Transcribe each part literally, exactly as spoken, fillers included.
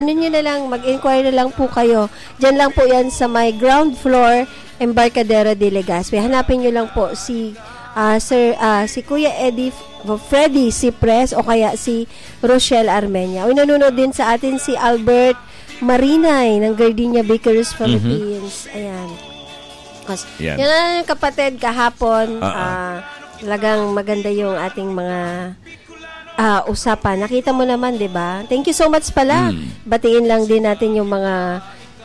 Ano nyo na lang, mag-inquire na lang po kayo. Diyan lang po yan sa may ground floor, Embarcadero de Legazpi. Hanapin nyo lang po si uh, Sir, uh, si Kuya Eddie Freddy Cipres o kaya si Rochelle Armenia. O nanonood din sa atin si Albert Marinay ng Gardenia Bakers Philippines. Mm-hmm. Ayan. Kasi, yan. Yan ang kapatid kahapon. Uh-uh. Uh, talagang maganda yung ating mga uh, usapan. Nakita mo naman, di ba? Thank you so much pala. Mm. Batiin lang din natin yung mga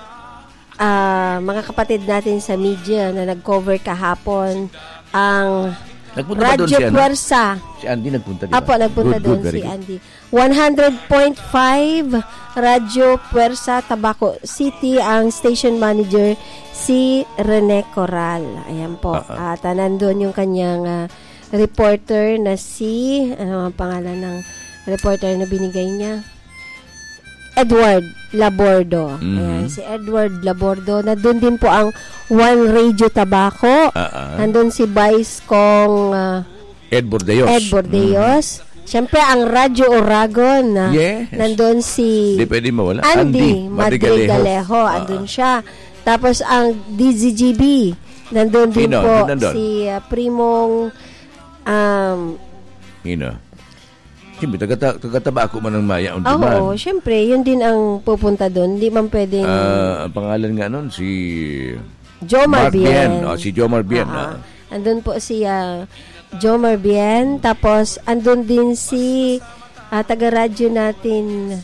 uh, mga kapatid natin sa media na nag-cover kahapon ang nagpunta Radyo si Puwersa. Si Andy nagpunta, diba? Apo, nagpunta good, doon good, si good. Andy. one hundred point five Radyo Puwersa, Tabaco City. Ang station manager, si Rene Coral. Ayan po. Uh-huh. At uh, nandun yung kanyang uh, reporter na si, ano ang pangalan ng reporter na binigay niya? Edward Labordo. Mm-hmm. Ayan, si Edward Labordo. Nandun din po ang One Radio Tabaco. Uh-uh. Nandun si Vice Kong uh, Ed Bordeos. Ed Bordeos. Mm-hmm. Siyempre, ang Radyo Oragon. Uh, yes. Nandun si Di pwede mawala. Andy, Andy Madrigalejo. Uh-huh. Andun siya. Tapos, ang D Z G B. Nandun din Hino, po nandun. si uh, Primong um, Hino. Siyempre, tagataba ako man ng Maya on demand. Oo, siyempre, yun din ang pupunta doon. Hindi man pwedeng... Uh, ang pangalan nga nun, si... Jomar Bien. Oh, si Jomar Bien. Uh-huh. Uh. Andun po si uh, Jomar Bien. Tapos, andun din si uh, taga-radyo natin,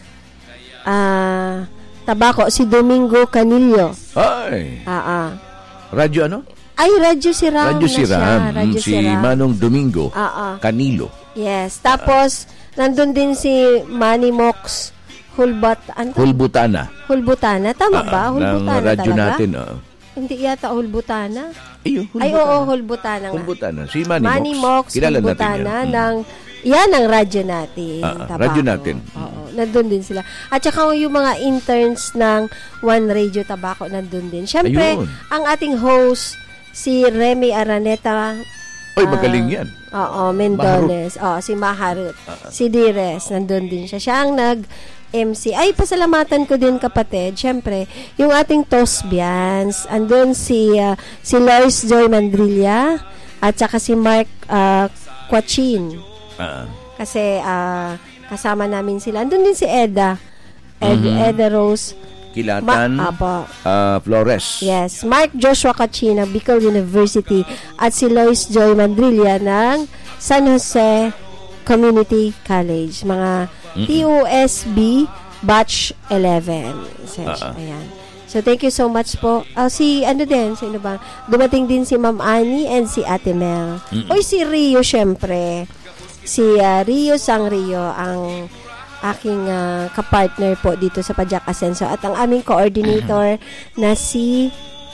uh, Tabaco, si Domingo Canillo. Ay! Ah, uh-uh. Radyo ano? Ay, Radyo si Ram. Radyo si Ram. Radyo si Ram. Manong Domingo uh-uh. Canillo. Yes. Tapos, uh, nandun din si Manny Mox Hulbat, ano? Hulbutana. Hulbutana. Tama uh, ba? Hulbutana ng radyo talaga? natin. Uh. Hindi yata Hulbutana. Ay, Hulbutana. Ay, oo, Hulbutana nga. Hulbutana. Si Manny, Manny Mox. Kilala Hulbutana natin yan. ng, yan ang radyo natin. Uh, radyo natin. Oo. Nandun din sila. At saka yung mga interns ng One Radio Tabaco, nandun din. Siyempre, Ayun. ang ating host, si Remy Araneta. Oy, magaling yan. Uh, oo, Mendones. Oo, si Maharut. Uh-huh. Si Dires, nandun din siya. Siya ang nag-M C. Ay, pasalamatan ko din, kapatid. Siyempre, yung ating Tosbians. Andun si, uh, si Lois Joy Mandrilla at saka si Mark uh, Quachin. Uh-huh. Kasi, uh, kasama namin sila. Andun din si Eda. Ed, mm-hmm. Eda Rose Kilatan Ma- uh, Flores. Yes. Mark Joshua Cachina, Bicol University. At si Lois Joy Mandrilla ng San Jose Community College. Mga mm-hmm. T U S B Batch eleven. Uh-huh. Ayan. So, thank you so much po. Uh, si, ano din, sino ba? Dumating din si Ma'am Annie and si Ate Mel. Mm-hmm. Oy, si Rio, syempre. Si uh, Rio Sang Rio, ang aking uh, kapartner po dito sa Pajak Asenso at ang aming coordinator na si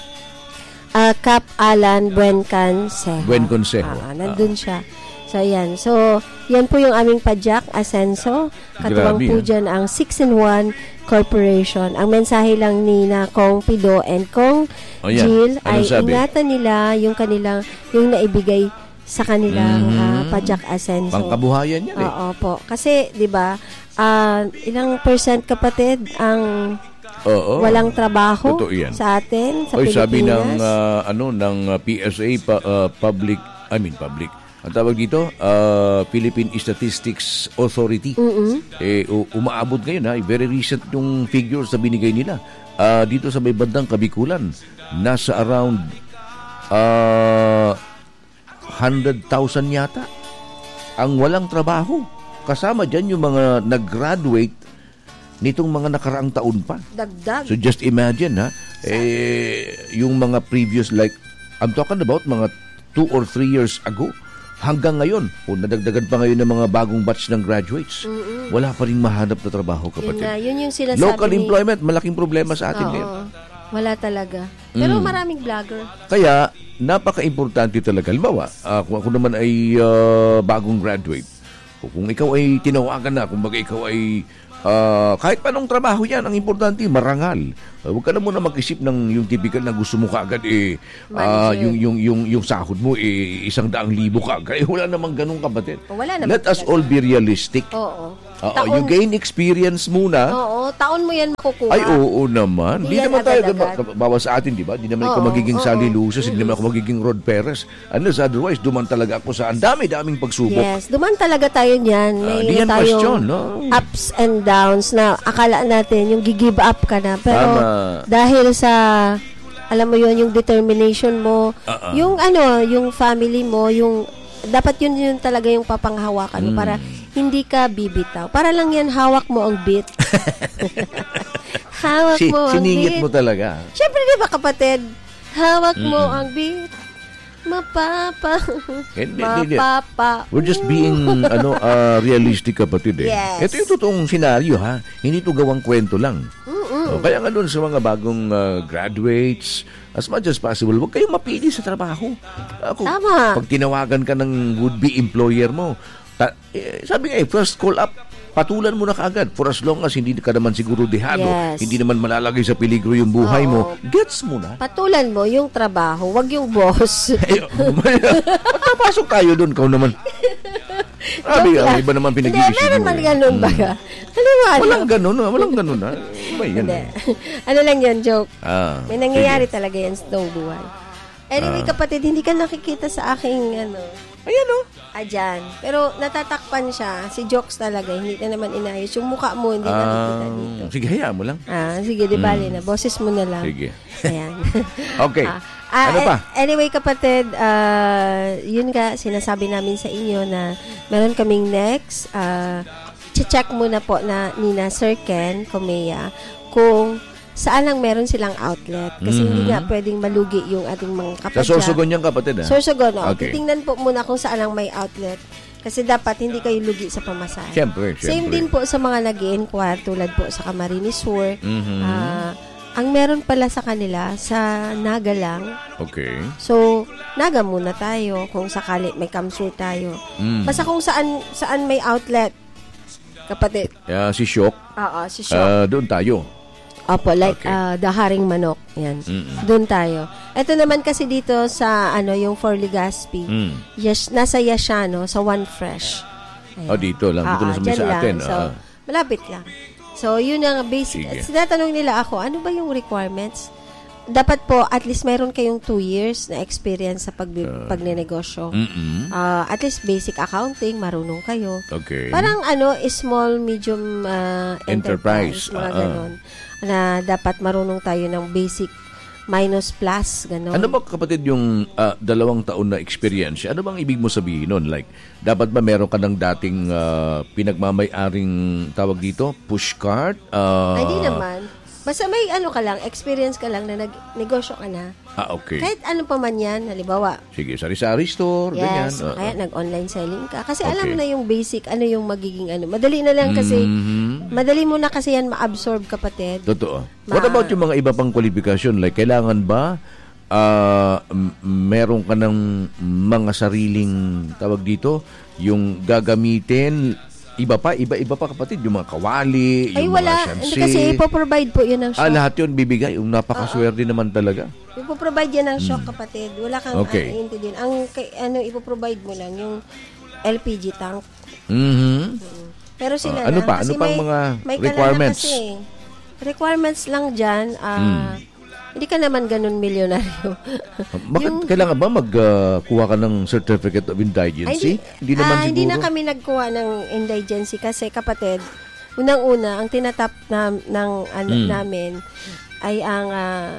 uh, Cap Alan Buenconsejo. Buenconsejo. Uh, nandun uh. siya. So, yan. So, yan po yung aming Pajak Asenso. Katuwang Grabe, po dyan ang six in one Corporation. Ang mensahe lang ni na Kong Pido and Kong oh, Jill ay sabi? ingatan nila yung kanilang, yung naibigay sa kanilang mm-hmm. uh, Pajak Asenso. Pangkabuhayan yan eh. Oo po. Kasi, di ba, uh, ilang percent, kapatid, ang Oo, walang trabaho sa atin, sa Oy, Pilipinas? Sabi ng, uh, ano, ng uh, P S A, pa, uh, Public, I mean, Public, ang tawag dito, uh, Philippine Statistics Authority. Mm-hmm. Eh, umaabot ngayon, ha, very recent yung figures na binigay nila. Uh, dito sa may bandang Kabikulan, nasa around, uh, one hundred thousand yata ang walang trabaho. Kasama dyan yung mga nag-graduate nitong mga nakaraang taon pa. Dagdag. So just imagine, ha, eh, yung mga previous, like, I'm talking about mga two or three years ago, hanggang ngayon, o nadagdagan pa ngayon ng mga bagong batch ng graduates, mm-mm. wala pa rin mahanap na trabaho, kapatid. Yun, na, yun yung sinasabi Local ni... employment, malaking problema sa atin din. Wala talaga. Pero mm. maraming vlogger. Kaya, napaka-importante talaga. Halimbawa, uh, kung ako naman ay uh, bagong graduate, o kung ikaw ay tinawagan na, kung baga ikaw ay uh, kahit panong trabaho yan, ang importante, marangal. Uh, huwag ka na muna mag-isip ng yung typical na gusto mo kaagad, eh, uh, yung, yung, yung, yung sahod mo, eh, isang daang libo kaagad. Eh, wala namang ganun, kapatid. Wala naman. Let us all be realistic. Oo. Oo, taon, you gain experience muna. Oo, taon mo yan makukuha. Ay, oo naman. Hindi naman tayo, agad-agad. bawa sa atin, di ba? Hindi naman oo, ikaw magiging oo, Sally Luzas, hindi naman ako magiging Rod Perez. Unless otherwise, duman talaga ako sa ang dami-daming pagsubok. Yes, duman talaga tayo niyan. May uh, tayong question, no? ups and downs na akala natin yung give up ka na. Pero Tama. Dahil sa, alam mo yun, yung determination mo, uh-uh. yung ano, yung family mo, yung dapat yun yun talaga yung papanghawakan mo mm. para hindi ka bibitaw. Para lang yan, hawak mo ang beat. Hawak si, mo ang siningit beat. mo talaga. Siyempre, di ba kapatid? Hawak mm. mo ang beat. Mapapa. And, Mapapa. We're just being ano uh, realistic, kapatid. Eh. Yes. Ito yung totoong senaryo, ha? Hindi ito gawang kwento lang. So, kaya nga doon sa mga bagong uh, graduates, as much as possible, huwag kayong mapili sa trabaho. Ako, Tama. Pag tinawagan ka ng would-be employer mo, ta- eh, sabi nga eh, first call up, patulan mo na kaagad. For as long as hindi ka naman siguro dehado, yes. hindi naman malalagay sa peligro yung buhay Oo. mo, gets mo na. Patulan mo yung trabaho, wag yung boss. Papasok tayo doon, kau naman. Sabi nga, iba naman pinag-iisip mo. Hindi, meron man ganun ba ka? Ano mo, ano? Walang ganun, walang ganun. Ha? May yan. Ano lang yun, joke. Ah, May nangyayari sige. Talaga yan sa toong buhay. Anyway, ah. kapatid, hindi ka nakikita sa aking, ano, ayan o. Ah, dyan. Pero natatakpan siya. Si Jokes talaga. Hindi na naman inayos. Yung mukha mo, hindi ah, nakikita dito. Sige, hayaan mo lang. Ah, sige, di bali mm. na. Boses mo na lang. Sige. Ayan. Okay. ah, ah, ano pa? Anyway, kapatid, uh, yun nga, sinasabi namin sa inyo na meron kaming next. Uh, check muna po na ni na Sir Ken Comea kung saan lang meron silang outlet. Kasi mm-hmm. hindi nga pwedeng malugi yung ating mga kapadya. Sa Sorsogon yung kapatid, ha? Sorsogon, no? Okay. Titingnan po muna kung saan lang may outlet. Kasi dapat hindi kayo lugi sa pamasahe. Siyempre, siyempre. Same din po sa mga nag-i-inquire tulad po sa Camarines Sur. Mm-hmm. Uh, ang meron pala sa kanila, sa Naga lang. Okay. So, Naga muna tayo kung sakali may Kamsur tayo. Mm. Basta kung saan saan may outlet, kapatid. Yeah, si Shok. Oo, si Shok. Uh, doon tayo. Opo, like okay. uh, the Haring Manok. Yan. Mm-mm. Doon tayo. Ito naman kasi dito sa ano yung Fort Legazpi. Mm. Yes, nasa Yashano, sa One Fresh. Ayan. Oh, dito lang. Dito uh, lang sa, sa atin. So, uh. malapit lang. So, yun ang basic. Sinatanong nila ako, ano ba yung requirements? Dapat po, at least meron kayong two years na experience sa pag uh, pagnenegosyo. Uh, at least basic accounting, marunong kayo. Okay. Parang ano, small, medium uh, enterprise. enterprise mga uh-uh. ganon. Na dapat marunong tayo ng basic minus plus, gano'n. Ano ba, kapatid, yung uh, dalawang taon na experience? Ano bang ibig mo sabihin nun? Like, dapat ba meron ka ng dating uh, pinagmamay-aring tawag dito? Pushcart? Uh, Ay, di naman. Basta may ano ka lang, experience ka lang na nag-negosyo ka na. Ah, okay. Kahit ano pa man yan, halimbawa. Sige, sari-sari store, yes, ganyan. Yes, kaya uh, nag-online selling ka. Kasi okay. alam mo na yung basic, ano yung magiging ano. Madali na lang kasi, mm-hmm. madali mo na kasi yan ma-absorb, kapatid. Totoo. Ma- What about yung mga iba pang kwalifikasyon? Like, kailangan ba uh, m- meron ka ng mga sariling, tawag dito, yung gagamitin. Iba pa, iba-iba pa, kapatid. Yung mga kawali, Ay, yung wala. mga Hindi kasi ipoprovide po yun ng shop. Ah, lahat yun bibigay. Yung napakaswerte uh-huh. naman talaga. Ipoprovide yan ng shop, hmm. kapatid. Wala kang okay. ano, din. Ang ano, ipoprovide mo lang yung L P G tank. Mm-hmm. Pero sila uh, ano na. pa? Ano pang mga may requirements? Kasi, requirements lang dyan. Uh, hmm. Hindi ka naman ganun milyonaryo. Bakit yung, kailangan ba magkuha uh, ka ng certificate of indigency? Ay, hindi naman uh, siguro. Hindi na kami nagkuha ng indigency kasi, kapatid, unang-una, ang tinatap na, ng ano, mm. namin ay ang uh,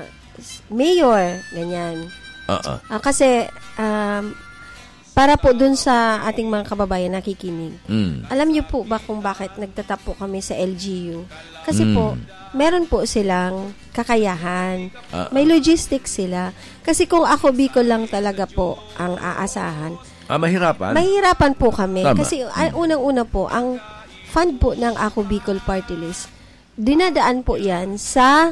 mayor, ganyan. Uh-uh. Uh, kasi, um, para po dun sa ating mga kababayan nakikinig, mm. alam niyo po ba kung bakit nagtatap po kami sa L G U? Kasi mm. po, meron po silang kakayahan. Uh-uh. May logistics sila. Kasi kung ako Bicol lang talaga po ang aasahan, ah, mahirapan? Mahirapan po kami. Tama. Kasi mm. unang-una po, ang fund po ng Ako Bicol Party List, dinadaan po yan sa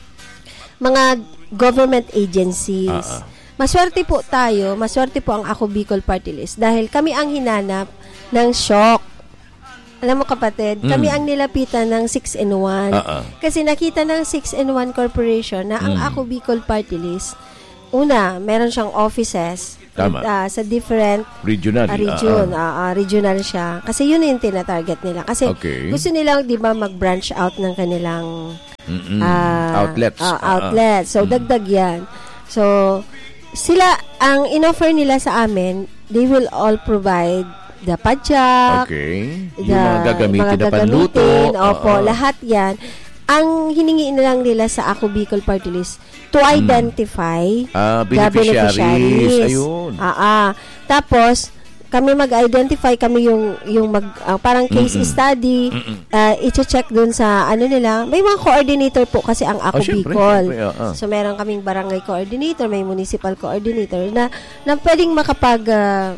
mga government agencies. Uh-uh. Maswerte po tayo, maswerte po ang Ako Bicol Party List dahil kami ang hinanap ng shock. Alam mo, kapatid, mm. kami ang nilapitan ng six in one. Uh-uh. Kasi nakita ng six in one Corporation na ang mm. Ako Bicol Party List, una, meron siyang offices Tama. Uh, sa different regional, uh, region. Uh, uh. Uh, uh, regional siya. Kasi yun yung tina-target nila. Kasi okay. gusto nilang, di ba, mag-branch out ng kanilang uh, outlets. Uh, outlets. So, mm. dagdag yan. So, sila, ang in-offer nila sa amin, they will all provide the padyak, okay. the, yung mga gagamitin mga na panluto. Opo, uh-uh. lahat yan. Ang hiningi na lang nila sa Ako Bicol Party List to identify mm. uh, the beneficiaries. Ayun. Ah, ah. Tapos, kami mag-identify, kami yung, yung mag, uh, parang case Mm-mm. study, uh, i-check dun sa, ano nila, may mga coordinator po kasi ang Ako oh, syempre, Bicol. Syempre, uh-huh. So, meron kaming barangay coordinator, may municipal coordinator na, na pwedeng makapag, uh,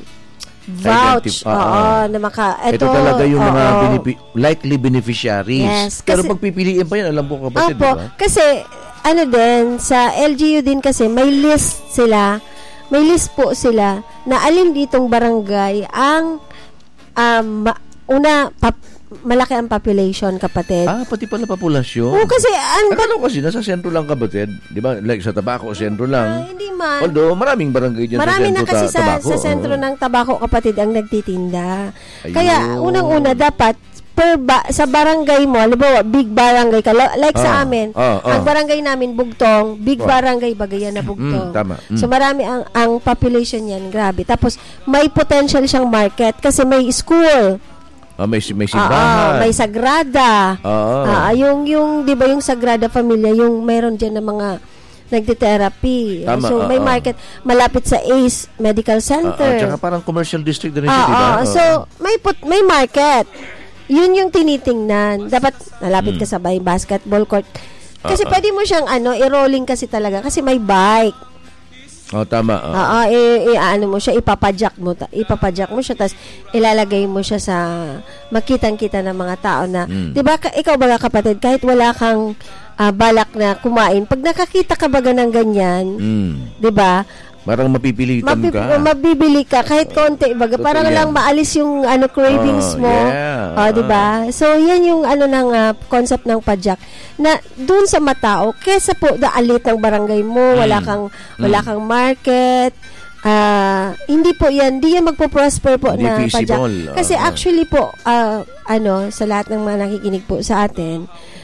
vouch. Oo, uh, na maka... Ito, ito talaga yung uh, mga benefi- likely beneficiaries. Yes, kasi, pero pag pipiliin pa yan, alam po kapatid, opo, diba? Kasi, ano din, sa L G U din kasi, may list sila, may list po sila na alin ditong barangay ang um, una, pap, malaki ang population, kapatid. Ah, pati pala populasyon. Oo, kasi... An, Akala ko kasi, nasa sentro lang, kapatid. Di ba? Like sa Tabaco, sentro lang. Uh, hindi man. Although, maraming barangay dyan Marami sa sentro na kasi ta- sa, Tabaco. sa sentro oh. ng Tabaco, kapatid, ang nagtitinda. Ayun. Kaya, unang-una, dapat, per ba, sa barangay mo, halimbawa, big barangay ka, like ah, sa amin, ah, ah. ang barangay namin, Bugtong, big oh. barangay, Bagayan na Bugtong. Mm, tama. Mm. So, marami ang, ang population yan, grabe. Tapos, may potential siyang market kasi may school. Oh, may may simbahan. Uh, may Sagrada. Oh. Uh, yung yung 'di ba yung Sagrada Familia, yung meron diyan ng mga nagte-therapy. Tama, so uh, may uh. malapit malapit sa A C E Medical Center. Uh, uh, tsaka parang commercial district din siya, uh, 'di ba? Uh, so may put, may market. Yun yung tinitingnan. Dapat malapit hmm. ka sa basketball court. Kasi uh, uh. pwede mo siyang ano, i-rolling kasi talaga kasi may bike. Oh, tama. Oo, uh, uh, i, i, ano mo siya, ipapadyak mo, ta, ipapadyak mo siya, tapos ilalagay mo siya sa makitang-kita ng mga tao na, mm. di ba, ka, ikaw ba kapatid, kahit wala kang uh, balak na kumain, pag nakakita ka baga ng ganyan, mm. di ba, parang mapipilitan Mapip- ka. Mabibili ka kahit konti, baga, parang yan. Lang maalis yung ano cravings oh, mo. Yeah. Oh, 'di ba? So, 'yan yung ano ng uh, concept ng padyak na doon sa matao kaysa po daalit ng barangay mo, wala kang mm. wala kang market. Uh, hindi po 'yan, hindi yan magpo-prosper po hindi na padyak. Kasi uh, actually po uh, ano, sa lahat ng mga nakikinig po sa atin,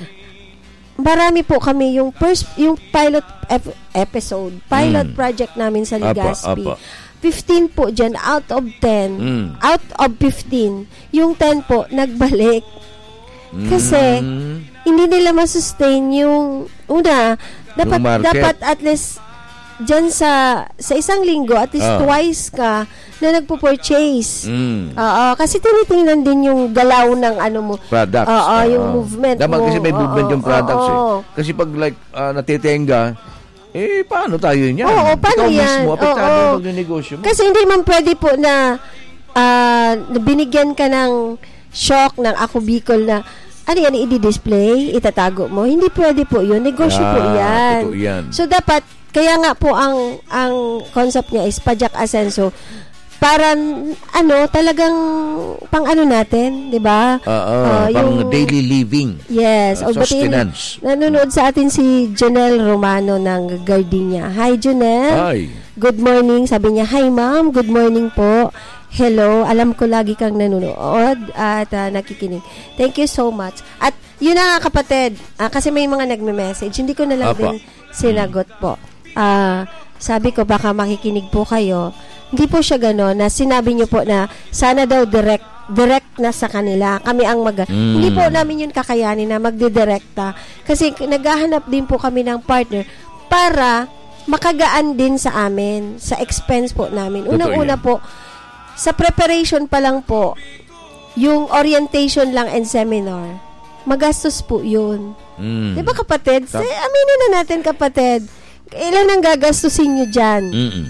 marami po kami yung first yung pilot ep- episode, pilot mm. project namin sa Legazpi. Apa, apa. fifteen po dyan out of ten. Mm. Out of fifteen, yung ten po nagbalik. Mm. Kasi hindi nila masustain yung una, dapat dapat at least dyan sa sa isang linggo at least oh. twice ka na nagpo-purchase. Mm. Oo, kasi tinitingnan din yung galaw ng ano mo. Products. Oo, uh, yung movement Dapat mo. kasi may movement uh, yung products uh, uh, eh. Kasi pag like uh, natitenga, eh paano tayo niyan? Oo, paano Ikaw yan? mismo, apektado uh, yung magnenegosyo mo. Kasi hindi man pwede po na uh, binigyan ka ng shock ng Ako Bicol na ano yan, i-display, itatago mo. Hindi pwede po yun. Negosyo ah, po yan. yan. So, dapat, kaya nga po ang ang concept niya is Padyak Asenso para ano talagang pang ano natin, 'di ba? Uh, uh, uh, pang yung, daily living. Yes, uh, sustenance. Nanonood sa atin si Janelle Romano ng Gardenia. Hi Janelle. Hi. Good morning. Sabi niya, "Hi ma'am, good morning po. Hello, alam ko lagi kang nanonood at uh, nakikinig. Thank you so much." At yun na nga kapatid, uh, kasi may mga nagme-message, hindi ko na lang Apa. din sinagot po. Uh, sabi ko baka makikinig po kayo. Hindi po siya gano'n na sinabi niyo po na sana daw direct direct na sa kanila. Kami ang mag... Mm. Hindi po namin yun kakayanin na magdidirekta. Kasi naghahanap din po kami ng partner para makagaan din sa amin, sa expense po namin. Unang-una po, sa preparation pa lang po, yung orientation lang and seminar, magastos po yun. Mm. Di ba kapatid? Sa, aminin na natin kapatid, ilan ang gagastusin nyo dyan? Mm-mm.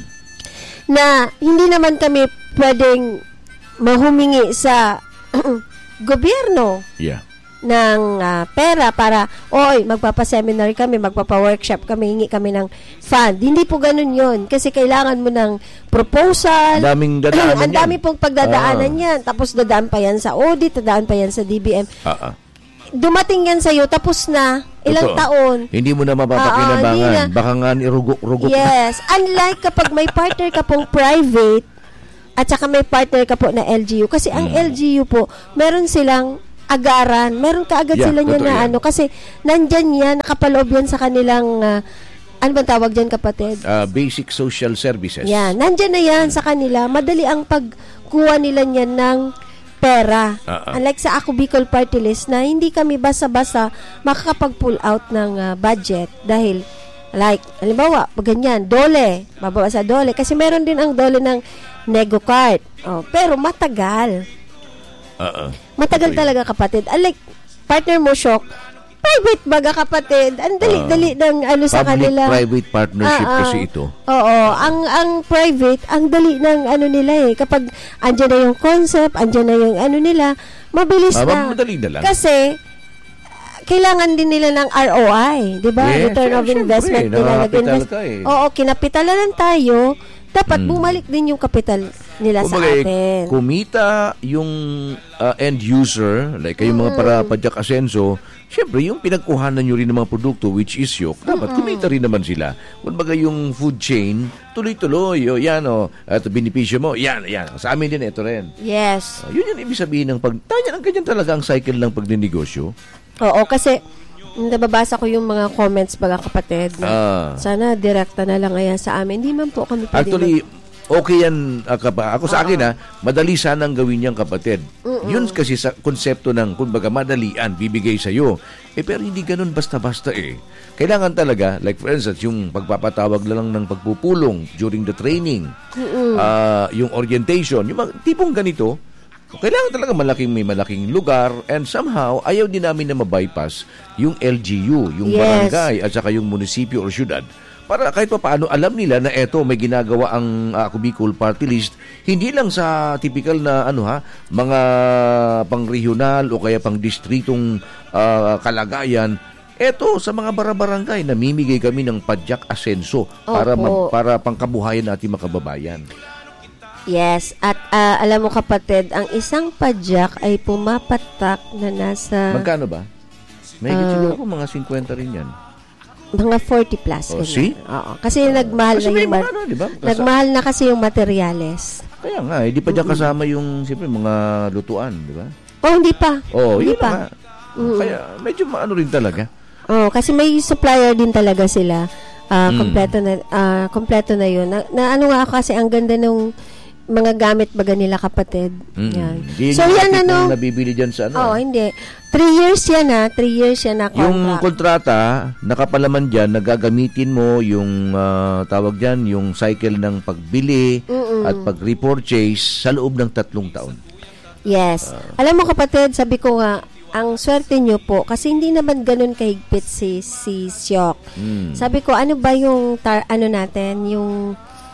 Na hindi naman kami pwedeng mahumingi sa gobyerno yeah. ng uh, pera para, oy, magpapa-seminar kami, magpapa-workshop kami, hingi kami ng fund. Hindi po ganun yun. Kasi kailangan mo ng proposal. Ang daming dadaanan Ang dami pong pagdadaanan ah. yan. Tapos dadaan pa yan sa audit, dadaan pa yan sa D B M. Ah, ah. dumating yan sa'yo, tapos na, ilang Totoo. taon. Hindi mo na mapapakinabangan. Baka nga nirugok-rugok yes. na. Unlike kapag may partner ka pong private, at saka may partner ka po na L G U. Kasi ang Mm. L G U po, meron silang agaran. Meron kaagad Yeah, sila niya totoo na yan. ano. Kasi nandyan yan, nakapaloob yan sa kanilang, uh, ano bang tawag dyan, kapatid? Uh, basic social services. Yan. Nandyan na yan sa kanila. Madali ang pagkuha nila niyan ng pera. Uh-uh. Unlike sa Ako Bicol Party List na hindi kami basta-basta makakapag-pull out ng uh, budget dahil like, halimbawa, pag ganyan, dole, bababa sa dole. Kasi meron din ang dole ng nego card. Oh, pero matagal. Uh-uh. Matagal Ito talaga, kapatid. Unlike partner mo, Shock, private baga, kapatid. Ang dali-dali ng ano sa kanila. Public-private partnership Ah, ah. kasi ito. Oo, ang ang private, ang dali ng ano nila eh. Kapag andyan na yung concept, andyan na yung ano nila, mabilis Ah, na. madali na lang. Kasi kailangan din nila ng R O I, 'di ba? Yes, Return of syempre, investment nila. nakakapital Nag-invest. ka eh. Oo, kinapitalan tayo. Dapat Hmm. bumalik din yung kapital nila sa Kumbaga, atin. kumita yung uh, end user, like kayong mga para Padyak Asenso, syempre yung pinagkuhanan nyo rin ng mga produkto, which is yok, dapat kumita rin naman sila. Kumbaga yung food chain, tuloy-tuloy, o yan o, at benepisyo mo, yan, yan. Sa amin din, ito rin. Yes. Uh, yun yung ibig sabihin ng pag, tanya, ang ganyan talaga ang cycle ng pagninegosyo. Oo, kasi nababasa ko yung mga comments, baga, kapatid. Na, Ah. sana direkta na lang ayan sa amin. Hindi man po kami pwede Actually, okay yan, uh, kapa- ako sa akin ha, madali sanang gawin yan, kapatid. Yun kasi sa konsepto ng, kumbaga, madalian, bibigay sa'yo. Eh, pero hindi ganun basta-basta eh. Kailangan talaga, like for instance, yung pagpapatawag na lang ng pagpupulong during the training, ah, yung orientation, yung mga tipong ganito, kailangan talaga malaking may malaking lugar, and somehow ayaw din namin na ma-bypass yung L G U, yung Yes. barangay at saka yung munisipyo or syudad, para kahit pa paano alam nila na eto may ginagawa ang uh, Ako Bicol Party List, hindi lang sa typical na ano ha, mga pang-regional o kaya pang-distritong uh, kalagayan. Eto sa mga bara-barangay, namimigay kami ng Padyak Asenso para Opo. ma- para pangkabuhayan natin mga kababayan. Yes, at ah, alam mo, kapatid, ang isang padyak ay pumapatak na nasa Magkano ba? May Ah. siguro ko mga fifty rin yan. mga forty plus. Oh, ganyan. see? Oo, kasi nagmahal Kasi na may yung mga ma- ano, di ba? Kasi- nagmahal na kasi yung materyales. Kaya nga, hindi pa dyan kasama yung siyempre, mga lutuan, di ba? Oh, hindi pa. Oh, hindi yun pa. na nga. Kaya medyo maano rin talaga. Oh, kasi may supplier din talaga sila. Ah, Mm. kompleto na ah, kompleto na 'yun. Na, na ano nga ako, kasi ang ganda nung mga gamit baga nila, kapatid. Mm. Yan. Di So yung yan tipong ano? nabibili dyan sa ano. Oh, hindi. Three years yan ha. Three years yan na Yung contract. kontrata, nakapalaman dyan, nagagamitin mo yung ah, tawag dyan, yung cycle ng pagbili at pag-repurchase sa loob ng tatlong taon. Yes. Alam mo, kapatid, sabi ko nga, ang swerte nyo po, kasi hindi naman ganun kahigpit si, si Syok. Mm. Sabi ko, ano ba yung, tar, ano natin, yung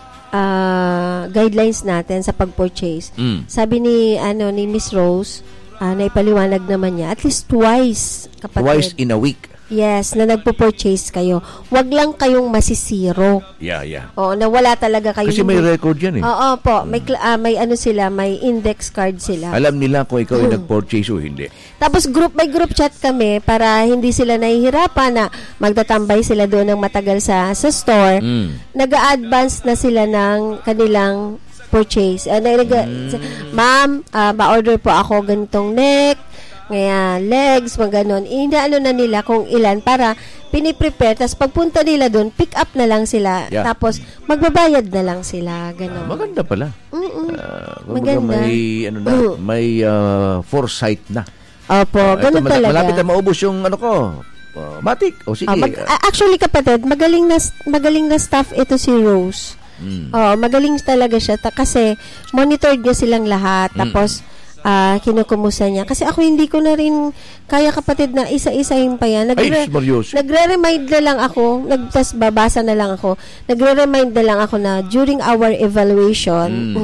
ah, guidelines natin sa pag-purchase? Mm. Sabi ni, ano, ni Miss Rose, ah, na ipaliwanag naman niya, at least twice, kapatid. Twice in a week. Yes, na nagpo-purchase kayo. Huwag lang kayong masisiro. Yeah, yeah. Oo, na wala talaga kayo. Kasi may record yan eh. Oo po, may, cl- ah, may ano sila, may index card sila. Alam nila kung ikaw ay nag-purchase o hindi. Tapos group by group chat kami para hindi sila nahihirapan na magtatambay sila doon ng matagal sa sa store. Mm. Nag-a-advance na sila ng kanilang purchase. Uh, Ma'am, uh, ba-order po ako ganitong neck, ngaya legs, mga ganon. Inaano na nila kung ilan para piniprepare. Tapos pagpunta nila doon, pick up na lang sila. Yeah. Tapos magbabayad na lang sila. Ganon. Maganda pala. Mm-mm. Ah, kumbaga Maganda. may ano na, Mm. may ah, foresight na. Opo, Ah, ito, ganun mal- talaga. Malapit na maubos yung ano ko. Ah, matik. O sige. Ah, mag- ah, actually, kapatid, magaling na magaling na staff ito si Rose. Mm. Oh, magaling talaga siya ta- kasi monitored niya silang lahat. Tapos ah kinukumusta niya. Kasi ako hindi ko na rin kaya, kapatid, na isa-isahin pa yan. Ay, Marios. Nagre-remind na lang ako, nagtas babasa na lang ako. Nagre-remind na lang ako na during our evaluation, mm.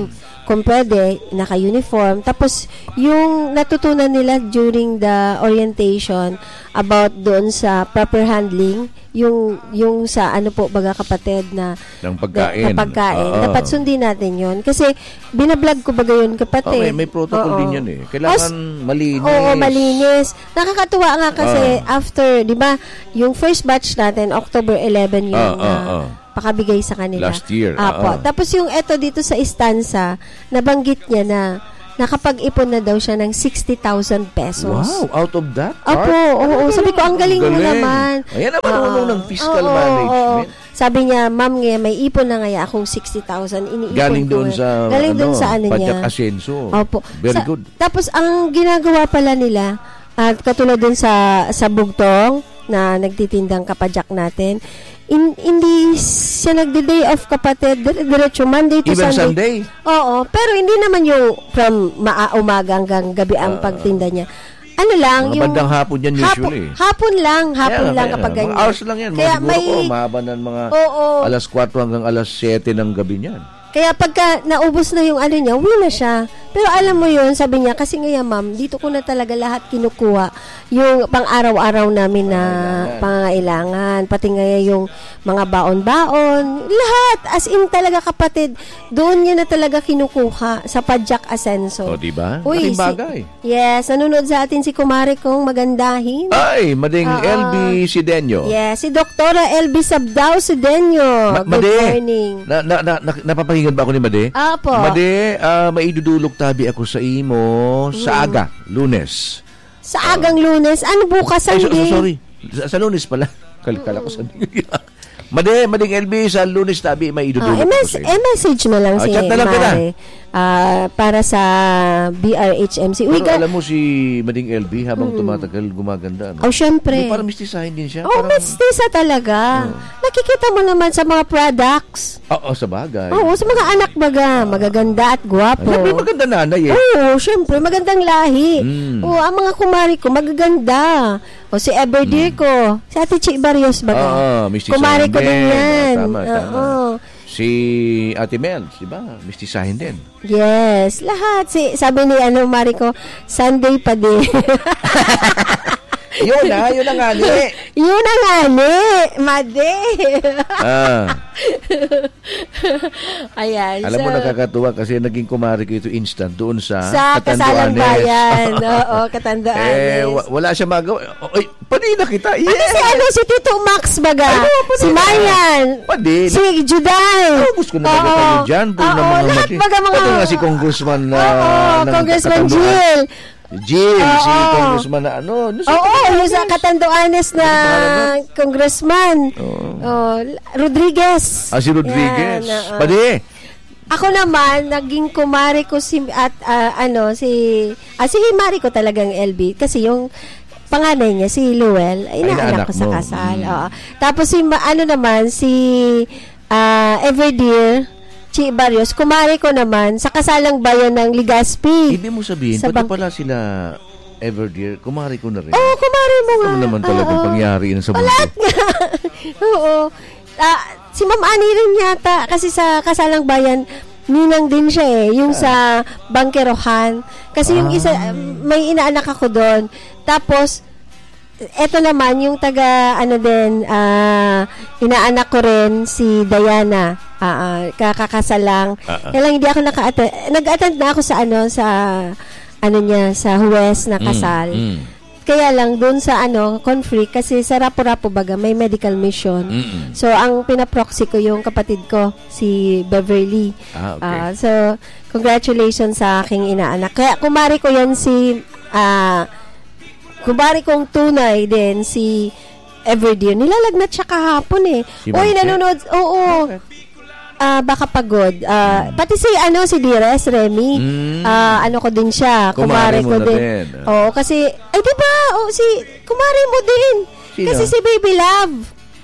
kung pwede, naka-uniform. Tapos, yung natutunan nila during the orientation about doon sa proper handling, yung yung sa ano po baga kapatid na ng pagkain. Na, na pagkain. Uh-huh. Dapat sundin natin yun. Kasi, binablog ko baga yun kapatid. Okay, may protocol Oo. din yun eh. Kailangan Os, malinis. Oo, malinis. Nakakatuwa nga kasi uh. after, di ba, yung first batch natin, October eleventh yun uh, uh, na uh. pakabigay sa kanila. Last year. Apo. Uh-uh. Tapos yung eto dito sa Istanza, nabanggit niya na nakapag-ipon na daw siya ng sixty thousand pesos. Wow, out of that part? Opo, oo. oo. Sabi ko, ang galing, galing mo naman. Ayan naman uh, unong ng fiscal oo, management. Oo. Sabi niya, ma'am, nga, may ipon na nga akong sixty thousand. Iniipon galing ko. Doon sa, galing ano, doon sa ano niya. Pajak Asenso. Opo. Very sa, good. Tapos, ang ginagawa pala nila, at katulad dun sa, sa Bugtong, na nagtitindang kapajak natin, In, hindi siya nagde-day off kapatid, diretso Monday to Even Sunday. Sunday? Oo, pero hindi naman yung from maa umaga hanggang gabi ang uh, pagtinda niya. Ano lang, mga yung... bandang hapon yan usually. Hapon, hapon lang, hapon kaya, lang kaya, kapag ganyan. Mga hours lang yan. Kaya mga may... ko, mahaba ng mga oo, alas four hanggang alas seven ng gabi niyan. Kaya pagka naubos na yung ano niya, uwi na siya. Pero alam mo yun, sabi niya, kasi ngayon ma'am, dito ko na talaga lahat kinukuha. Yung pang-araw-araw namin na pangailangan. Pati ngayon yung mga baon-baon. Lahat. As in talaga kapatid, doon niya na talaga kinukuha sa Pajak Asenso. O, diba? Uy, Malaking bagay. Si, yes, nanonood sa atin si Kumari kong magandahin. Ay, mading uh, L B Sidenyo. Yes, si Doktora L B Sabdao Sidenyo. Ma- Good Made, morning. Na, na, na, na, napapakinggan ba ako ni Made? Apo. Made, uh, maidudulog tabi ako sa imo hmm. sa aga, Lunes. Sa agang uh, Lunes? Ano bukas ang ay, so, day? so, sorry. Sa, sa Lunes pala. Kalikala ko sa Made, mading L B, sa Lunes tabi maidudulog uh, ako sa imo. E-message mo lang uh, si chat na lang Mare. Uh, para sa B R H M C. Pero Uy, alam mo si Mading L B habang mm. tumatagal gumaganda. No? Oh, syempre. May parang mistisahin din siya. Oh, parang... mistisa talaga. Uh. Nakikita mo naman sa mga products. Oo, sa bagay. Oo, sa mga anak baga. Uh. Magaganda at gwapo. Siyempre maganda nanay eh. Oo, syempre. Magandang lahi. Mm. Oo, ang mga kumari ko, magaganda. O si Everdear mm. ko. Si Ate Chi Barrios baga. Oo, mistisahin kumari ko din yan. Tama, tama. Oo. Si Ate Mel, di ba? Mistisahin din. Yes, lahat. Si, sabi ni ano, Mariko, Sunday pa din. Yun na, yun na nga ni. Yun na nga ni, Made. ah. Ayan. Alam so, mo, nakakatuwa kasi naging kumari ko ito instant doon sa sa Kasalang Bayan. Oo, Katanduanes. Eh, w- wala siya magawa. Oy, pwede na kita. Yeah. Ano si, ano, si Tito Max baga? Ay, no, si Mayan. Pwede. Si Juday. Oh, gusto ko na baga tayo dyan. Oo, lahat baga mga... Pwede nga si Congressman na... Oo, Congressman Jill. Jill, oh, si oh. Congressman na ano. Oo, oh, yung sa Katanduanes na Congressman. Oh. Oh, Rodriguez. Ah, si Rodriguez. Yan, uh, Pwede. Ako naman, naging kumari ko si, at uh, ano, si, ah, si Mari ko talagang L B. Kasi yung panganay niya, si Luel, ay inaanak ko sa kasal. Mm. Oo. Tapos si, ano naman, si uh, Everdear, Chi Barrios, kumari ko naman sa kasalang bayan ng Legazpi. Ibig mo sabihin, pati bang... pala sila Everdear, kumari ko na rin. Oo, kumari mo nga. Ano naman talagang pangyari na sa mundo? Lahat nga. Oo. Uh, si Ma'am Ani rin yata, kasi sa kasalang bayan, ninang din siya eh, yung ah. sa Bangkerohan. Kasi ah. yung isa, may inaanak ako doon. Tapos, eto naman, yung taga, ano din, uh, inaanak ko rin, si Diana. Uh, uh, kakakasal lang. Uh-uh. Kaya lang hindi ako naka-attend. Nag-attend na ako sa ano, sa, ano niya, sa Huwes na kasal. Mm, mm. Kaya lang, doon sa ano, conflict, kasi sa Rapo-Rapo baga, may medical mission. Mm-mm. So, ang pinaproxy ko yung kapatid ko, si Beverly. Ah, okay. Uh, so, congratulations sa aking inaanak. Kaya, kumari ko yan si, ah, uh, kumari kong tunay din, si Everdear. Nilalagnat siya kahapon eh. Si Uy, nanonood, oo. Okay. Uh, baka pagod. Uh, mm. Pati si ano si Dires Remy, mm. uh, ano ko din siya, kumare ko din. din. Oo, kasi ay di ba? Oh, si kumare mo din. Sino? Kasi si Baby Love.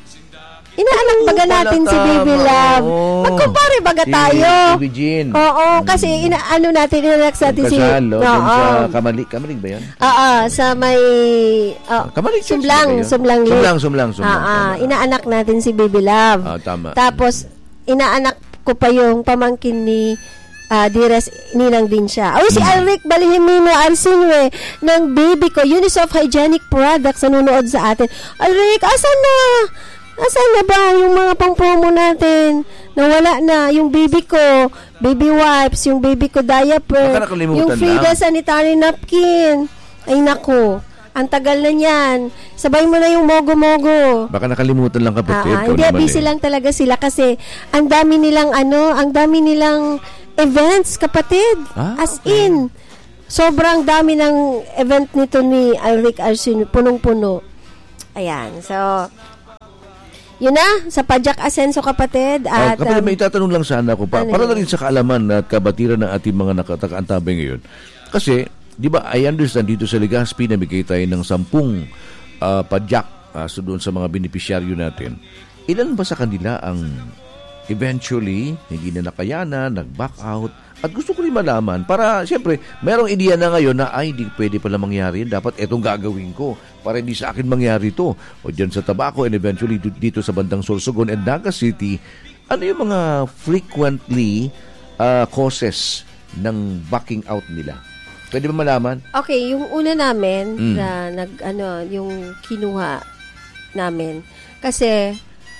Inaanak oh, baga natin si Baby Love. Oh. Magkumpare baga si, tayo. Si Eugene. Oo, mm. kasi ina ano natin inaanak sa atin si Kasalo, no, sa Kamalik, Kamalik ba 'yan? Oo, sa may uh, Kamalik Sumlang, Sumlang, Sumlang, Sumlang, Sumlang. Oo, inaanak natin si Baby Love. Ah, tama. Tapos inaanak ko pa yung pamangkin ni uh, Dires, ninang din siya. O si Alric Balihimino Arsinwe ng baby ko, Unisoft Hygienic Products, nanonood sa atin. Alric, asan na? Asan na ba yung mga pang-promo natin? Nawala na. Yung baby ko, baby wipes, yung baby ko diaper, yung Frida sanitary napkin. Ay nako. Ang tagal na niyan. Sabay mo na yung mogo-mogo. Baka nakalimutan lang kapatid. Ah, hindi, busy eh. lang talaga sila kasi ang dami nilang ano, ang dami nilang events, kapatid. Ah, As okay. in, sobrang dami ng event nito ni Alric Arsin, punong-puno. Ayan, so, yun na, sa Pajak Asenso, kapatid. At, oh, kapatid, um, may itatanong lang sana ako. Pa, ano para na rin sa kaalaman at kabatiran ng ating mga nakatakaantabay ngayon. Kasi, di ba, I understand dito sa Legazpi na bigay tayo ng sampung uh, Pajak uh, so doon sa mga benepisyaryo natin. Ilan ba sa kanila ang eventually hindi na nakayanan, nag-back out? At gusto ko rin malaman para, siyempre, merong ideya na ngayon na ay, di pwede pala mangyari. Dapat etong gagawin ko para hindi sa akin mangyari to. O dyan sa Tabaco and eventually dito sa bandang Sorsogon and Naga City, ano yung mga frequently uh, causes ng backing out nila? Pwede ba malaman? Okay, yung una namin mm. na nag ano, yung kinuha namin kasi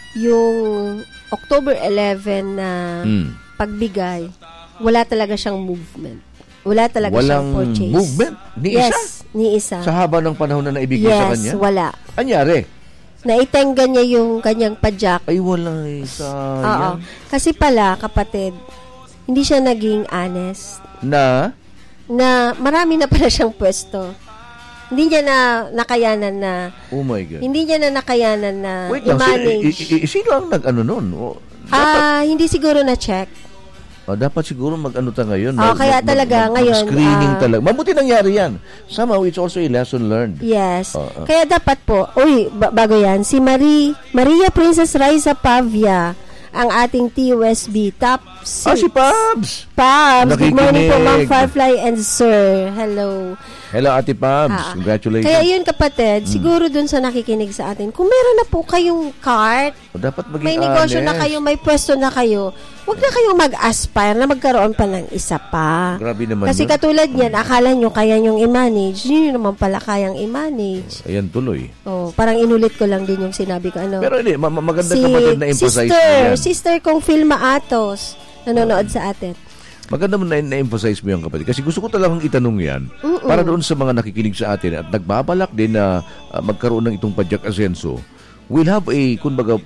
yung October eleventh na mm. pagbigay, wala talaga siyang movement. Wala talaga Walang siyang purchase. Movement? Ni yes, isa? ni isa. Sa haba ng panahon na naibigay yes, sa kanya? Yes, wala. Anyari? Naitengga niya yung kanyang pajak. Ay, wala isa. Oo. Kasi pala, kapatid, hindi siya naging honest. Na? Na marami na pala siyang pwesto. Hindi niya na nakayanan na oh my God. Hindi niya na nakayanan na Wait lang, i-manage. Si, i, i, sino ang nag-ano nun? O, ah, uh, hindi siguro na-check. Oh, dapat siguro mag-ano ta ngayon. Oh, mag, kaya mag, talaga mag, mag, ngayon. Screening uh, talaga. Mabuti nangyari yan. Somehow, it's also a lesson learned. Yes. Oh, oh. Kaya dapat po, uy, ba- bago yan, si Marie, Maria Princess Raisa Pavia, ang ating T U S B top six. Ah, si Pabs! Pabs! Good morning po, Ma'am Firefly and Sir. Hello. Hello, Ate Pabs. Ah, congratulations. Kaya yun, kapatid, mm. siguro dun sa nakikinig sa atin, kung meron na po kayong cart, o, dapat maging may negosyo honest. na kayo, may pwesto na kayo, huwag na kayong mag-aspire na magkaroon pa ng isa pa. Grabe naman. Kasi yun. katulad niyan, akala nyo kaya nyong i-manage, yun naman pala kayang i-manage. Ayan, tuloy. Oh, parang inulit ko lang din yung sinabi ko. Ano, Pero hindi, ma- maganda si kapatid na emphasize sister, mo yan. Sister kong Filma Atos, nanonood sa atin. Maganda mo na, na-emphasize mo yan, kapatid. Kasi gusto ko talagang itanong yan Mm-mm. para doon sa mga nakikinig sa atin at nagbabalak din na uh, magkaroon ng itong Pajak Asenso. We'll have a, kumbaga,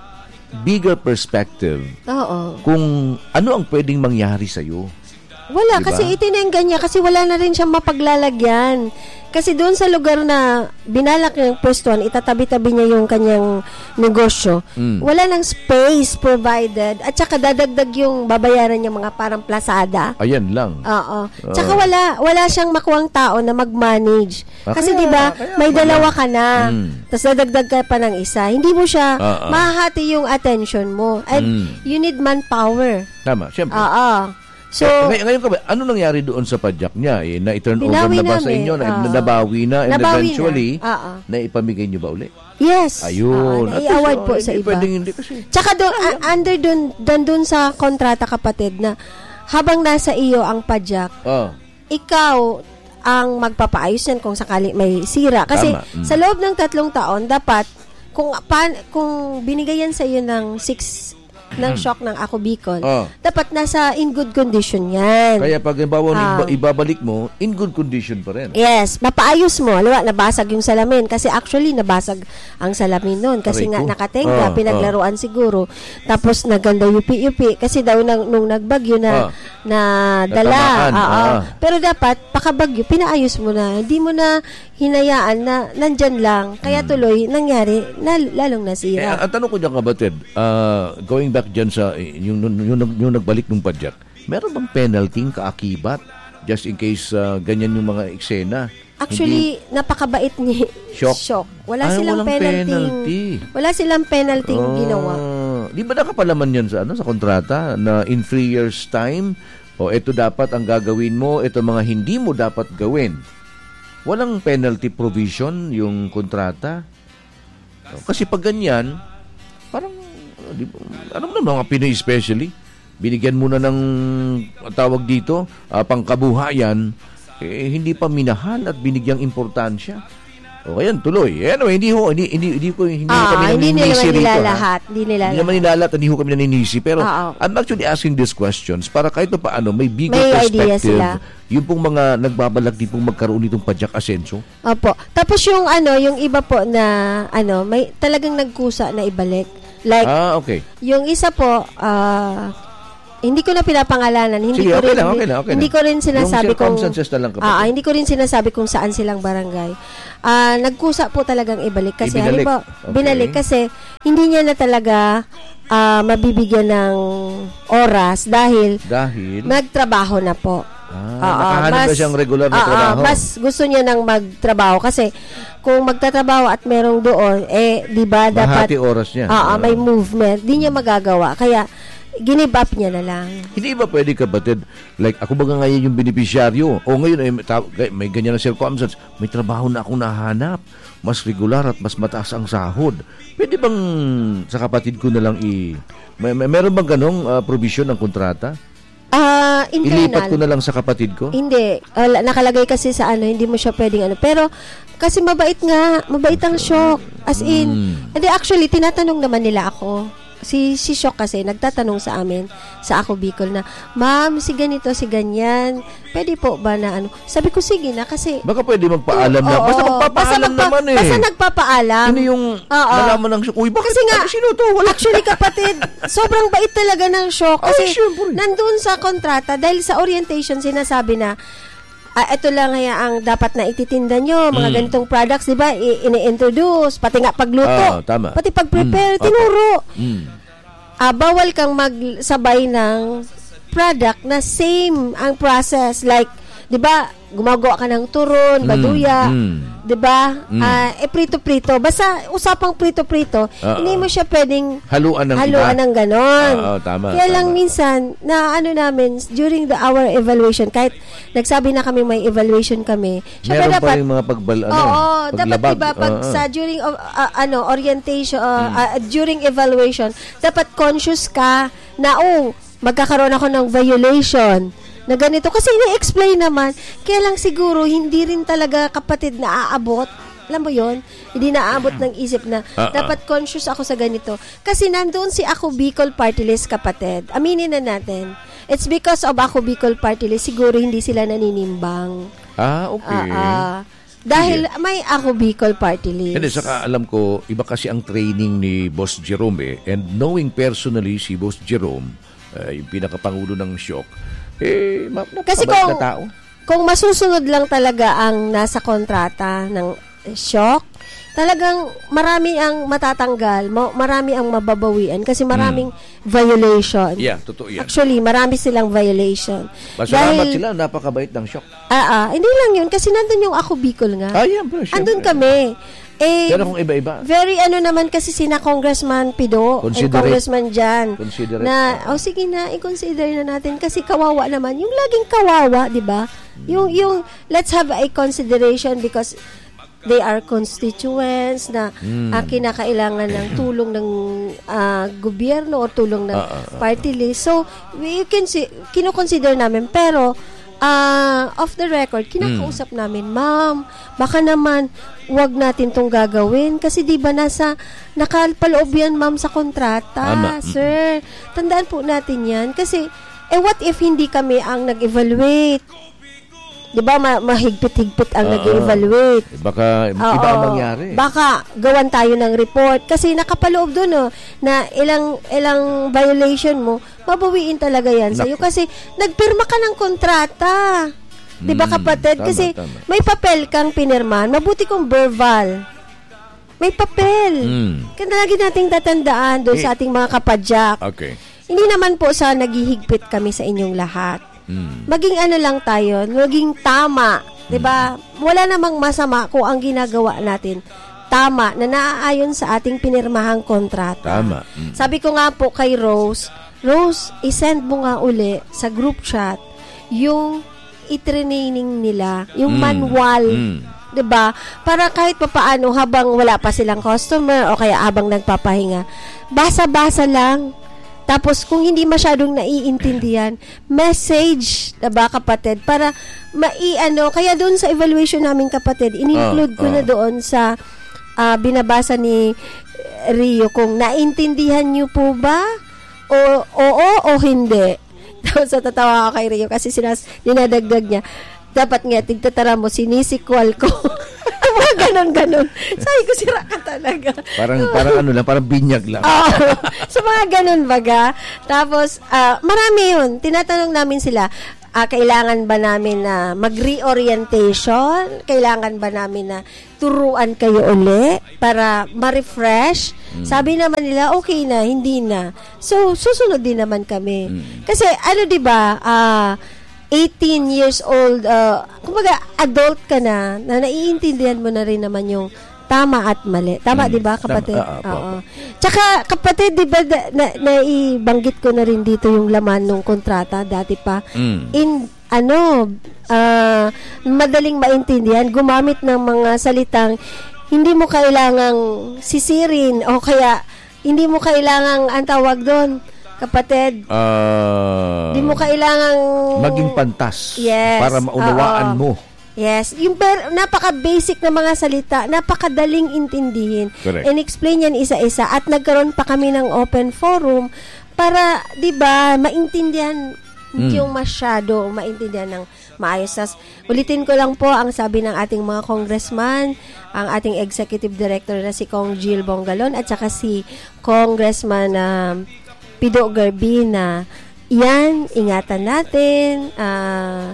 bigger perspective. Oo. Kung ano ang pwedeng mangyari sa'yo. Wala, diba? kasi itinenggan niya kasi wala na rin siyang mapaglalagyan. Kasi doon sa lugar na binalak niyang pwestuhan, itatabi-tabi niya yung kanyang negosyo. Mm. Wala nang space provided at saka dadagdag yung babayaran niya mga parang plasada. Ayan lang. Oo. Tsaka uh. wala wala siyang makuwang tao na mag-manage. Ah, kasi kaya, 'di ba, may kaya, dalawa ka na. Mm. Tapos dadagdag ka pa ng isa. Hindi mo siya uh-uh. mahahati yung attention mo. And mm. you need manpower. Tama, syempre. Oo. So, eh, ngayon ka ba, ano nangyari doon sa Pajak niya? Eh, na-turn over na ba sa inyo? Na, uh, nabawi na and nabawi eventually, na, uh-uh. na ipamigay niyo ba uli? Yes. Ayun. Uh, i-award po sa iba. Pwedeng hindi kasi. Tsaka doon, uh, under doon, doon, doon sa kontrata, kapatid, na habang nasa iyo ang Pajak, uh. ikaw ang magpapaayos yan kung sakali may sira. Kasi mm. sa loob ng tatlong taon, dapat, kung, pan, kung binigayan sa iyo ng six ng shock ng Ako Bicol, oh. dapat nasa in good condition yan. Kaya pag ibabaw, uh, ibabalik mo, in good condition pa rin. Yes, mapaayos mo. Halimbawa, nabasag yung salamin. Kasi actually, nabasag ang salamin nun. Kasi Aray nga, ko. nakatenga, oh, pinaglaruan oh. siguro. Tapos, naganda yupi-yupi. Kasi daw, nang, nung nagbagyo na, oh. na dala. Ah. Pero dapat, pakabagyo, pinaayos mo na. Hindi mo na hinayaan na nandyan lang. Kaya tuloy, nangyari, na, lalong nasira. Eh, ang tanong ko dyan, kabatid, uh, going back dyan sa yung, yung, yung, yung nagbalik ng Pajak, meron bang penalty kaakibat just in case uh, ganyan yung mga eksena? Actually, Hindi, napakabait ni Shock. Shock. Wala Ay, silang penalty. Wala silang penalty oh, ginawa. Di ba nakapalaman yan sa ano sa kontrata na in three years time o ito dapat ang gagawin mo, ito mga hindi mo dapat gawin. Walang penalty provision yung kontrata. Kasi pag ganyan, parang ano mo naman, mga Pinoy especially, binigyan muna ng tawag dito, uh, pangkabuhayan, eh, hindi pa minahal at binigyang importansya. O ayan, tuloy. Eh, anyway, hindi ho, hindi, hindi, hindi ko, hindi ah, kami hindi naninisi nila rito. lahat. Hindi nila Hindi naman nilalahat, hindi ho kami naninisi. Pero ah, oh. I'm actually asking these questions para kahit pa paano, may bigger may perspective. Sila. Yung pong mga nagbabalak din pong magkaroon itong Padjak Asenso. Opo. Tapos yung ano, yung iba po na ano, may talagang nagkusa na ibalik. Like, ah, okay. Yung isa po, ah, uh, hindi ko na pinapangalanan. Hindi Sige, ko okay rin lang, okay lang, okay hindi lang. ko rin sinasabi kung na lang ah, hindi ko rin sinasabi kung saan silang barangay. Ah, uh, nagkusa po talagang ibalik kasi halimbawa, okay. binalik kasi hindi niya na talaga uh, mabibigyan ng oras dahil dahil nagtrabaho na po. Ah, uh, nakahanap na siyang regular na uh, trabaho. Mas gusto niya nang magtrabaho kasi kung magtatrabaho at merong doon, eh, di ba dapat mahati oras niya. Uh, uh, may movement, di niya magagawa. Kaya ginib up niya na lang. Hindi ba pwede, kapatid, like ako baga ngayon yung beneficiaryo o ngayon ay eh, may ganyan na circumstance, may trabaho na akong nahanap, mas regular at mas mataas ang sahod. Pwede bang sa kapatid ko na lang i... May, may, meron bang ganong uh, provision ng kontrata? Ah, uh, internal. Ilipat ko na lang sa kapatid ko? Hindi. Uh, nakalagay kasi sa ano, hindi mo siya pwedeng ano. Pero, kasi mabait nga, mabait ang Syok. As in, mm. hindi actually, tinatanong naman nila ako. Si, si Syok kasi, nagtatanong sa amin, sa Ako Bicol na, ma'am, si ganito, si ganyan, pwede po ba na ano? Sabi ko, sige na, kasi... Baka pwede magpaalam oh, na. Basta oh, magpapaalam basta magpa, naman eh. Basta nagpapaalam. Ano yung oh, nalaman ng Syok? Uy, bakit? Kasi nga, ano, sino to? Wala. Actually, kapatid, sobrang bait talaga ng Syok. Kasi Ay, nandun sa kontrata, dahil sa orientation, sinasabi na, Ah, ito lang kaya ang dapat na ititinda nyo, mga mm. ganitong products, di ba? I- ini-introduce, pati nga pagluto, ah, tama. pati pag-prepare, mm. tinuro. Mm. Ah, bawal kang magsabay ng product na same ang process. Like, di ba, gumagawa ka ng turon, baduya, mm. mm. di ba? Mm. Ah, eh, prito-prito. Basta, usapang prito-prito, uh-oh. Hindi mo siya pwedeng haluan ng haluan iba. ng ganon. Oo, tama. Kaya tama. lang minsan, na ano namin, during the hour evaluation, kahit nagsabi na kami may evaluation kami, meron dapat, pa rin mga pagbal, ano, oo, paglabag. dapat diba, pag uh-huh. sa during, uh, uh, ano, orientation, uh, mm. uh, during evaluation, dapat conscious ka na, oh, magkakaroon ako ng violation na ganito. Kasi ina-explain naman, kaya lang siguro, hindi rin talaga kapatid na aabot. Alam mo yon, hindi naaabot ng isip na uh-uh. dapat conscious ako sa ganito. Kasi nandoon si Ako Bicol Party List, kapatid. Aminin na natin. It's because of Ako Bicol Party List, siguro hindi sila naninimbang. Ah, okay. Uh-uh. Dahil yeah. may Ako Bicol Party List. Hindi, saka alam ko, iba kasi ang training ni Boss Jerome eh. And knowing personally si Boss Jerome, uh, yung pinakapangulo ng Syok, eh, ma- kasi kung, na tao. Kung masusunod lang talaga ang nasa kontrata ng Syok, talagang marami ang matatanggal, ma- marami ang mababawian kasi maraming hmm. violation. Yeah, totoo yan. Actually, marami silang violation. Masalamat sila, napakabait ng Syok. Ah, ah, hindi lang yun kasi nandun yung Ako Bicol nga. Ah, yan, bro. Andun kami. Eh, pero kung iba-iba. Very ano naman kasi sina Congressman Pido and Congressman Jan na, oh sige na, i-consider na natin kasi kawawa naman. Yung laging kawawa, di ba? Hmm. Yung, yung, let's have a consideration because they are constituents na mm. uh, kinakailangan ng tulong ng uh, gobyerno o tulong ng uh, uh, uh, party list. So, we can see, kino-consider namin. Pero, uh, off the record, kinakausap mm. namin, ma'am, baka naman, wag natin tong gagawin. Kasi di ba nasa, nakalpaloob yan, ma'am, sa kontrata. Ama. Sir, tandaan po natin yan. Kasi, eh, what if hindi kami ang nag-evaluate? Di ba, ma- mahigpit-higpit ang uh, nag-evaluate. Baka uh, iba ang mangyari. Baka gawan tayo ng report. Kasi nakapaloob doon, oh, na ilang ilang violation mo, mabawiin talaga yan Nak- sa'yo. Kasi nagpirma ka ng kontrata. Di ba, kapatid? Tama, kasi tama. may papel kang pinirman. Mabuti kung verbal. May papel. Mm. Kaya lagi nating tatandaan doon eh, sa ating mga kapadyak. Okay. Hindi naman po sa naghihigpit kami sa inyong lahat. Hmm. Maging ano lang tayo, maging tama, hmm. 'di ba? Wala namang masama kung ang ginagawa natin tama na naaayon sa ating pinirmahang kontrata. Tama. Hmm. Sabi ko nga po kay Rose, Rose, i-send mo nga uli sa group chat yung i-training nila, yung hmm. manual. Hmm. 'Di ba? Para kahit papaano habang wala pa silang customer o kaya habang nagpapahinga, basa-basa lang. Tapos, kung hindi masyadong naiintindihan, message, diba, kapatid, para mai-ano, kaya doon sa evaluation namin, kapatid, in-include uh, ko uh. na doon sa uh, binabasa ni Rio, kung naintindihan niyo po ba? O, oo o hindi? Tapos, tatawa ako kay Rio kasi sinas, dinadagdag niya, dapat nga, tigtatara mo, sinisikwal ko. Mga ganon-ganon. Sabi ko, sira ka talaga. Parang, parang ano lang, parang binyag lang. Oo. So, mga ganon baga. Tapos, uh, marami yun. Tinatanong namin sila, uh, kailangan ba namin na mag-reorientation? Kailangan ba namin na turuan kayo uli para ma-refresh? Mm. Sabi naman nila, okay na, hindi na. So, susunod din naman kami. Mm. Kasi, ano diba, ah, uh, eighteen years old, uh, kumbaga, adult ka na, na naiintindihan mo na rin naman yung tama at mali. Tama, mm. di ba, kapatid? Tama, uh, Oo. Tsaka, kapatid, di ba, na, naibanggit ko na rin dito yung laman ng kontrata, dati pa. Mm. In, ano, uh, madaling maintindihan, gumamit ng mga salitang, hindi mo kailangang sisirin, o kaya, hindi mo kailangang, ang tawag doon, kapatid, uh, di mo kailangang maging pantas, yes, para maunawaan uh, mo. Yes, yung per, napaka-basic na mga salita, napakadaling intindihin. Correct. And explain yan isa-isa. At nagkaroon pa kami ng open forum para, di ba, maintindihan mm. yung masyado, maintindihan ng maayos. Tas, ulitin ko lang po ang sabi ng ating mga congressman, ang ating executive director na si Kong Jill Bongalon at saka si Congressman uh, Pido Garbina, yan, ingatan natin, uh,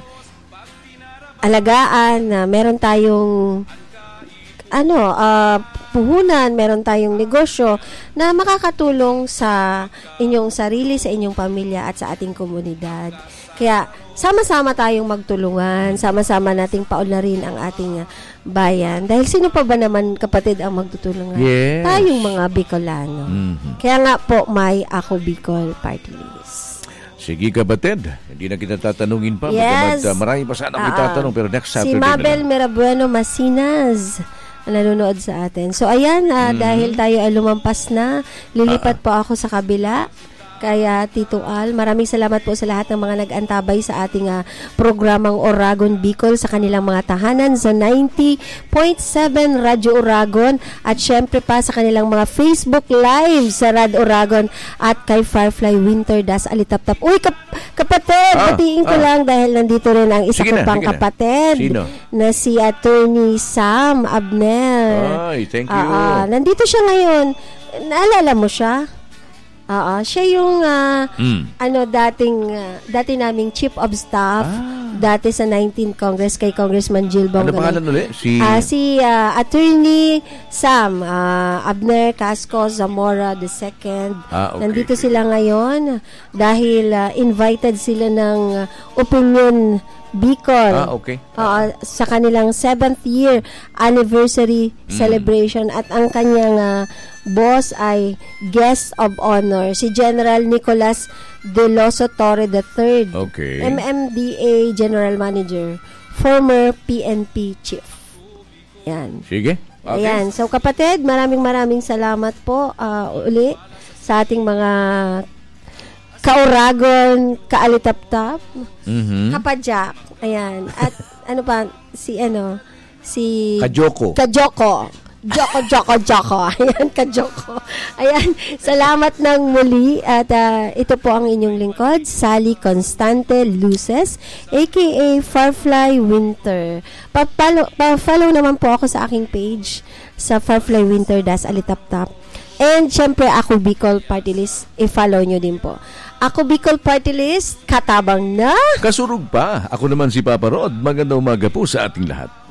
alagaan na uh, meron tayong ano, uh, puhunan, meron tayong negosyo na makakatulong sa inyong sarili, sa inyong pamilya at sa ating komunidad. Kaya, sama-sama tayong magtulungan, sama-sama nating paunlarin ang ating uh, bayan. Dahil sino pa ba naman, kapatid, ang magtutulungan? Yes. Tayong mga Bicolano. Mm-hmm. Kaya nga po, may Ako Bicol Party List. Sige, kapatid. Hindi na kita tatanungin pa. Yes. Magkamat, uh, marami pa sana uh, itatanong, pero next Saturday si Mabel Mirabueno Masinas nanonood sa atin. So, ayan, uh, mm-hmm. dahil tayo ay lumampas na, lilipat uh, po ako sa kabila. Kaya, Tito Al, maraming salamat po sa lahat ng mga nag-antabay sa ating uh, programang Oragon Bicol sa kanilang mga tahanan sa ninety point seven Radyo Oragon at syempre pa sa kanilang mga Facebook Live sa Rad Oragon at kay Firefly Winter Das Alitap-tap. Uy, kap- kapatid, ah, batiin ko ah. lang dahil nandito rin ang isa ko pang kapatid na. na si Attorney Sam Abnel. Ay, thank you. Uh, uh, nandito siya ngayon. Naalala mo siya? Oo, siya yung uh, mm. ano dating uh, dati naming chief of staff ah. dati sa nineteenth Congress kay Congressman Jill Bongalon. Ano pangalan ulit? Si uh, si uh, Attorney Sam uh, Abner Casco Zamora the second. Ah, okay. Nandito sila ngayon dahil uh, invited sila ng uh, Opinion Bicol. Ah, okay. Uh, sa kanilang seventh year anniversary mm. celebration at ang kanyang uh, boss ay guest of honor, si General Nicolas Deloso Torre the third. Okay. M M D A General Manager, former P N P Chief. Yan. Sige. Okay. Ayan. So, kapatid, maraming maraming salamat po uh, uli sa ating mga kauragon, kaalitap-tap, mm-hmm. kapadyak. Ayan. At ano pa, si ano, si Kajoko. Kajoko. Joko, Joko, Joko. Ayan, Kajoko. Ayan, salamat ng muli. At uh, ito po ang inyong lingkod, Sally Constante Luces, a k a. Firefly Winter. Pa-follow, pa-follow naman po ako sa aking page sa Firefly Winter Das Alitap-tap. And syempre, Ako Bicol Party List, i-follow nyo din po. Ako Bicol Party List, katabang na. Kasurug pa. Ako naman si Papa Rod. Magandang umaga po sa ating lahat.